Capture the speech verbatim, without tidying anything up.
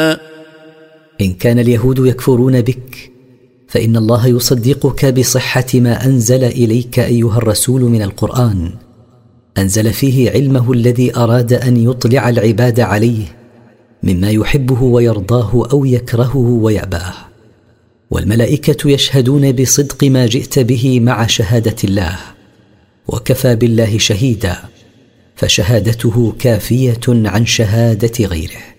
إن كان اليهود يكفرون بك فإن الله يصدقك بصحة ما أنزل إليك أيها الرسول من القرآن، أنزل فيه علمه الذي أراد أن يطلع العباد عليه مما يحبه ويرضاه أو يكرهه ويأباه، والملائكة يشهدون بصدق ما جئت به مع شهادة الله، وكفى بالله شهيدا، فشهادته كافية عن شهادة غيره.